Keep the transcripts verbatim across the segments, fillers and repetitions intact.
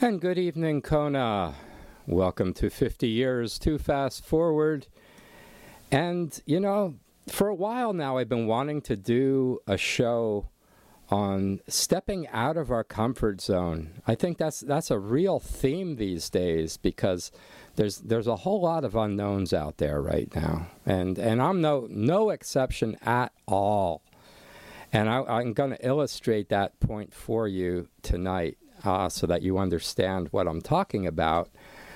And good evening, Kona. Welcome to fifty years Too Fast Forward. And, you know, for a while now, I've been wanting to do a show on stepping out of our comfort zone. I think that's that's a real theme these days because there's there's a whole lot of unknowns out there right now. And and I'm no no exception at all. And I, I'm going to illustrate that point for you tonight. Uh, so that you understand what I'm talking about.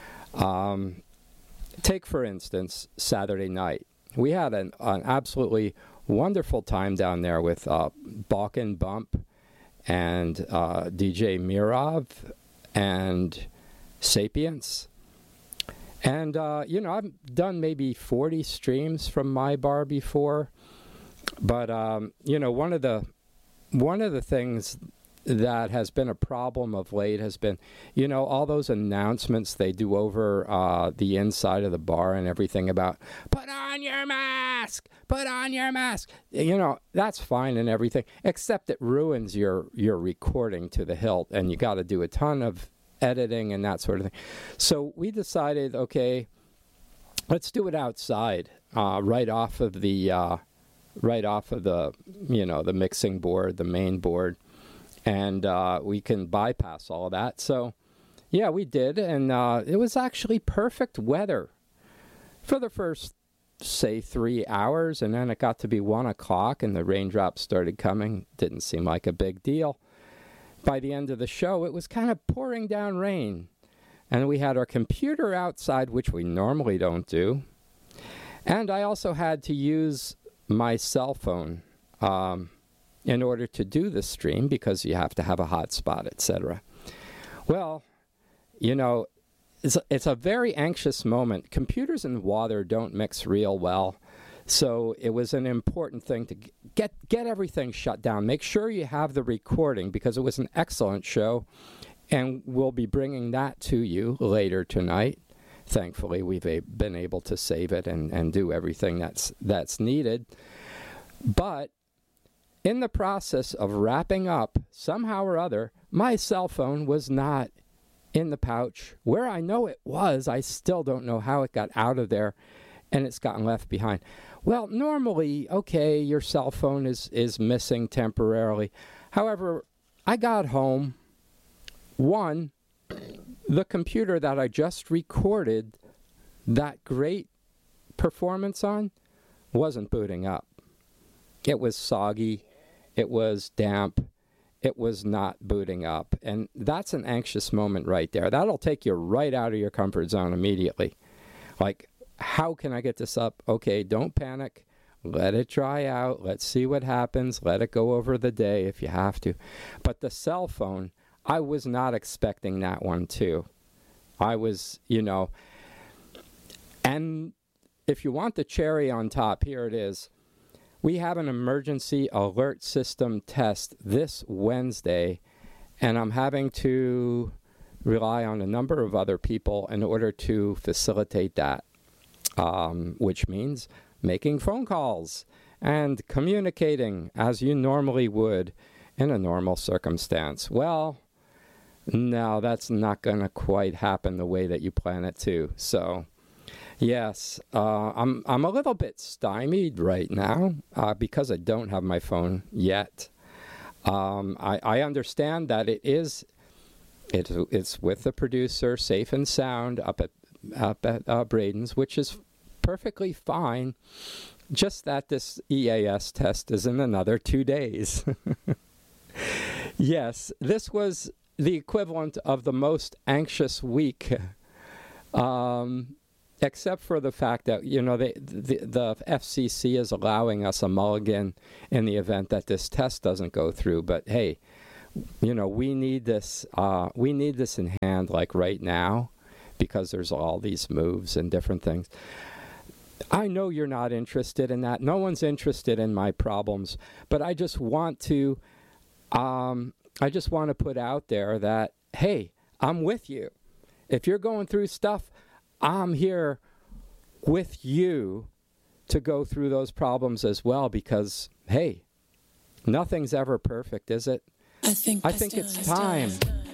Um, take, for instance, Saturday night. We had an, an absolutely wonderful time down there with uh, Balkan Bump and uh, D J Mirov and Sapience. And, uh, you know, I've done maybe forty streams from my bar before. But, um, you know, one of the one of the things that has been a problem of late has been, you know, all those announcements they do over uh, the inside of the bar and everything about, put on your mask, put on your mask. You know, that's fine and everything, except it ruins your, your recording to the hilt, and you got to do a ton of editing and that sort of thing. So we decided, okay, let's do it outside, uh, right off of the, uh, right off of the, you know, the mixing board, the main board. And uh, we can bypass all of that. So, yeah, we did. And uh, it was actually perfect weather for the first, say, three hours. And then it got to be one o'clock and the raindrops started coming. Didn't seem like a big deal. By the end of the show, it was kind of pouring down rain. And we had our computer outside, which we normally don't do. And I also had to use my cell phone. Um... in order to do the stream, because you have to have a hotspot, et cetera. Well, you know, it's a, it's a very anxious moment. Computers and water don't mix real well, so it was an important thing to get get everything shut down. Make sure you have the recording, because it was an excellent show, and we'll be bringing that to you later tonight. Thankfully, we've a, been able to save it and, and do everything that's that's needed. But in the process of wrapping up, somehow or other, my cell phone was not in the pouch. Where I know it was, I still don't know how it got out of there, and it's gotten left behind. Well, normally, okay, your cell phone is, is missing temporarily. However, I got home. One, the computer that I just recorded that great performance on wasn't booting up. It was soggy. It was damp. It was not booting up. And that's an anxious moment right there. That'll take you right out of your comfort zone immediately. Like, how can I get this up? Okay, don't panic. Let it dry out. Let's see what happens. Let it go over the day if you have to. But the cell phone, I was not expecting that one too. I was, you know, and if you want the cherry on top, here it is. We have an emergency alert system test this Wednesday, and I'm having to rely on a number of other people in order to facilitate that, um, which means making phone calls and communicating as you normally would in a normal circumstance. Well, no, that's not going to quite happen the way that you plan it to. So, yes, uh, I'm I'm a little bit stymied right now uh, because I don't have my phone yet. Um, I, I understand that it is it, it's with the producer, safe and sound, up at up at uh, Braden's, which is perfectly fine. Just that this E A S test is in another two days. Yes, this was the equivalent of the most anxious week. Um... Except for the fact that, you know, they, the, the F C C is allowing us a mulligan in the event that this test doesn't go through. But, hey, you know, we need this, uh, we need this in hand, like, right now, because there's all these moves and different things. I know you're not interested in that. No one's interested in my problems. But I just want to, um, I just want to put out there that, hey, I'm with you. If you're going through stuff, I'm here with you to go through those problems as well, because, hey, nothing's ever perfect, is it? I think, I think it's time.